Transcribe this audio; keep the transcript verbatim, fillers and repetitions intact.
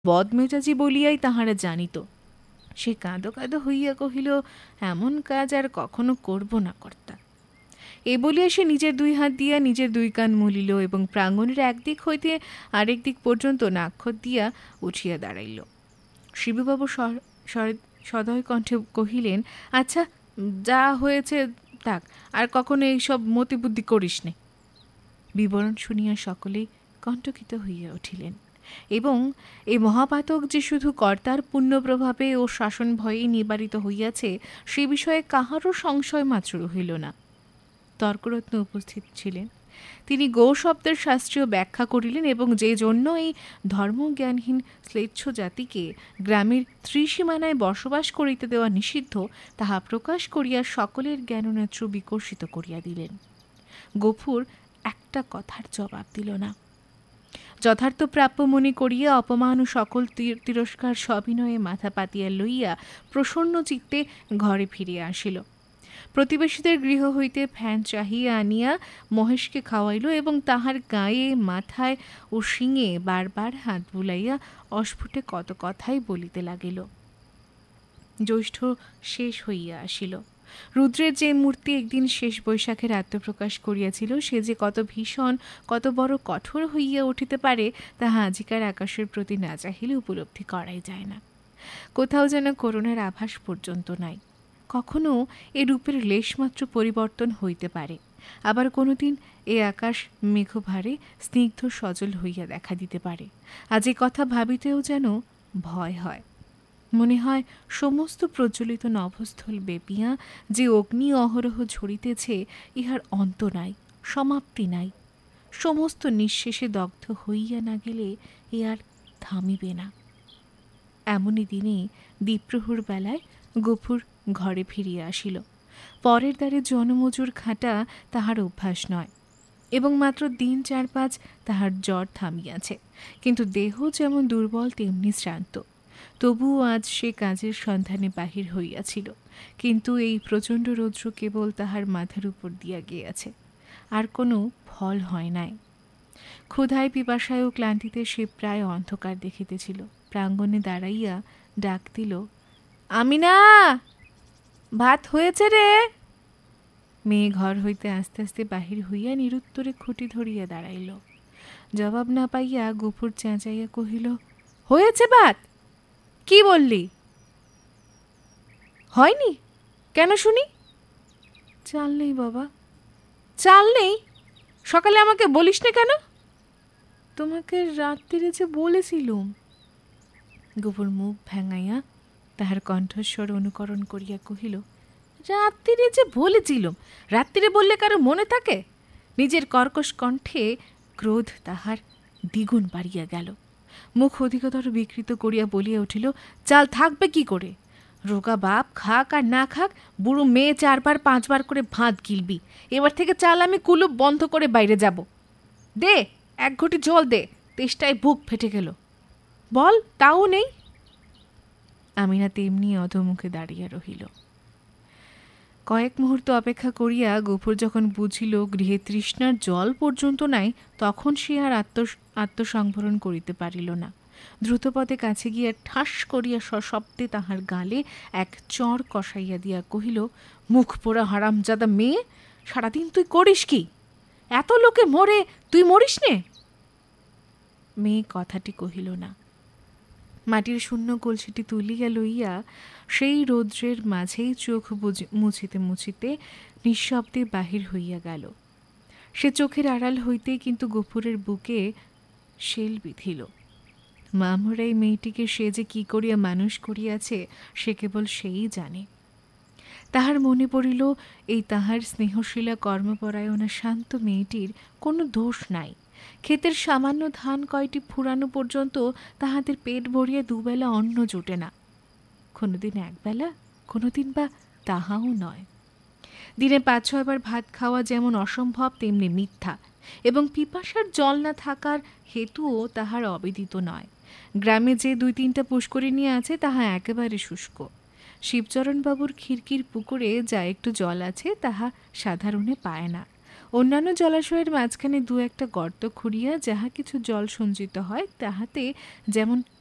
বদমেজাজি বলিয়াই তাহারা জানিত। সে কাঁদো কাঁদো হইয়া কহিল, এমন কাজ আর কখনো করব না কর্তা। এ বলিয়া সে নিজের দুই হাত দিয়া নিজের দুই কান মুলিল এবং প্রাঙ্গণের একদিক হইতে আরেক দিক পর্যন্ত নাক্ষর দিয়া উঠিয়া দাঁড়াইল। শিবুবাবু সদয় কণ্ঠে কহিলেন, আচ্ছা যা হয়েছে থাক, আর কখনো এইসব মতিবুদ্ধি করিস নে। বিবরণ শুনিয়া সকলেই কণ্টকিত হইয়া উঠিলেন এবং এই মহাপাতক যে শুধু কর্তার পুণ্য প্রভাবে ও শাসন ভয়েই নিবারিত হইয়াছে সে বিষয়ে কাহারও সংশয় মাত্র হইল না। তর্করত্ন উপস্থিত ছিলেন। তিনি গো শব্দের শাস্ত্রীয় ব্যাখ্যা করিলেন এবং যে জন্য এই ধর্মজ্ঞানহীন শ্লেচ্ছ জাতিকে গ্রামের ত্রিসীমানায় বসবাস করিতে দেওয়া নিষিদ্ধ তাহা প্রকাশ করিয়া সকলের জ্ঞাননেত্র বিকশিত করিয়া দিলেন। গফুর একটা কথার জবাব দিল না। যথার্থ প্রাপ্য মনে করিয়া অপমান ও সকল তিরস্কার সবিনয়ে মাথা পাতিয়া লইয়া প্রসন্ন চিত্তে ঘরে ফিরিয়া আসিল। প্রতিবেশীদের গৃহ হইতে ফ্যান চাহিয়া আনিয়া মহেশকে খাওয়াইল এবং তাহার গায়ে মাথায় ও শিঙে বারবার হাত বুলাইয়া অস্ফুটে কত কথাই বলিতে লাগিল। জ্যৈষ্ঠ শেষ হইয়া আসিল। রুদ্রের যে মূর্তি একদিন শেষ বৈশাখের আত্মপ্রকাশ করিয়াছিল সে যে কত ভীষণ কত বড় কঠোর হইয়া উঠিতে পারে তাহা আজিকার আকাশের প্রতি না চাহিলে উপলব্ধি করাই যায় না। কোথাও যেন করুণার আভাস পর্যন্ত নাই। কখনো এ রূপের লেশমাত্র পরিবর্তন হইতে পারে, আবার কোনোদিন এ আকাশ মেঘভারে স্নিগ্ধ সজল হইয়া দেখা দিতে পারে। আজ এ কথা ভাবিতেও যেন ভয় হয়। মনে হয় সমস্ত প্রজ্বলিত নভস্থল বেপিয়া যে অগ্নি অহরহ ঝরিতেছে ইহার অন্ত নাই, সমাপ্তি নাই। সমস্ত নিঃশেষে দগ্ধ হইয়া না গেলে এ আর থামিবে না। এমনই দিনে দ্বিপ্রহর বেলায় গফুর ঘরে ফিরিয়া আসিল। পরের দ্বারে জনমজুর খাটা তাহার অভ্যাস নয় এবং মাত্র দিন চার পাঁচ তাহার জ্বর থামিয়াছে, কিন্তু দেহ যেমন দুর্বল তেমনি শ্রান্ত। তবুও আজ সে কাজের সন্ধানে বাহির হইয়াছিল, কিন্তু এই প্রচণ্ড রৌদ্র কেবল তাহার মাথার উপর দিয়া গিয়াছে, আর কোনো ফল হয় নাই। ক্ষুধায় পিপাসায় ও ক্লান্তিতে সে প্রায় অন্ধকার দেখিতেছিল। প্রাঙ্গণে দাঁড়াইয়া ডাক দিল, আমিনা, ভাত হয়েছে রে। মেয়ে ঘর হইতে আস্তে আস্তে বাহির হইয়া নিরুত্তরে খুঁটি ধরিয়া দাঁড়াইল। জবাব না পাইয়া গফুর চেঁচাইয়া কহিল, হয়েছে ভাত? কি বললি? হয়নি কেন শুনি? চাল নেই বাবা। চাল নেই? সকালে আমাকে বলিস না কেন? তোমাকে রাত্রিরে যে বলেছিলুম। গফুর মুখ ভেঙাইয়া তাহার কণ্ঠস্বর অনুকরণ করিয়া কহিল, রাত্রিরে যে বলেছিলুম? রাত্রিরে বললে কারো মনে থাকে? নিজের কর্কশ কণ্ঠে ক্রোধ তাহার দ্বিগুণ বাড়িয়া গেল। মুখ অধিকতর বিকৃত করিয়া বলিয়া উঠিল, চাল থাকবে কি করে? রোগা বাপ খাক আর না খাক, বুড়ো মেয়ে চারবার পাঁচবার করে ভাত গিলবি। এবার থেকে চাল আমি কুলুপ বন্ধ করে বাইরে যাব। দে এক ঘটি জল দে, তেষ্টায় বুক ফেটে গেল। বল, তাও নেই। আমিনা তেমনি অধমুখে দাঁড়িয়ে রহিল। কয়েক মুহূর্ত অপেক্ষা করিয়া গফুর যখন বুঝিল গৃহে তৃষ্ণার জল পর্যন্ত নাই, তখন সে আর আত্ম আত্মসংবরণ করিতে পারিল না। দ্রুতপদে কাছে গিয়া ঠাস করিয়া সশব্দে তাহার গালে এক চড় কষাইয়া দিয়া কহিল, মুখ পোড়া হারামজাদা মেয়ে, সারাদিন তুই করিস কি? এত লোকে মরে তুই মরিস নে? মেয়ে কথাটি কহিল না। মাটির শূন্য কলসিটি তুলিয়া লইয়া সেই রৌদ্রের মাঝেই চোখ মুছিতে মুছিতে নিঃশব্দে বাহির হইয়া গেল। সে চোখের আড়াল হইতে কিন্তু গফুরের বুকে শেল বিঁধিল। মামরাই মেয়েটিকে সে যে কি করিয়া মানুষ করিয়াছে সে কেবল সেই জানে। তাহার মনে পড়িল এই তাহার স্নেহশীলা কর্মপরায়ণা শান্ত মেয়েটির কোনো দোষ নাই। ক্ষেতের সামান্য ধান কয়টি ফুরানো পর্যন্ত তাহাদের পেট ভরিয়া দুবেলা অন্ন জোটে না। কোনোদিন একবেলা, কোনোদিন বা তাহাও নয়। দিনে পাঁচ ছয়বার ভাত খাওয়া যেমন অসম্ভব তেমনি মিথ্যা, এবং পিপাসার জল না থাকার হেতুও তাহার অবেদিত নয়। গ্রামে যে দুই তিনটা পুষ্করিণী আছে তাহা একেবারে শুষ্ক। শিবচরণবাবুর খিড়কির পুকুরে যা একটু জল আছে তাহা সাধারণে পায় না। অন্যান্য জলাশয়ের মাঝখানে দু একটা গর্ত খুঁড়িয়া যাহা কিছু জল সঞ্চিত হয় তাহাতে যেমন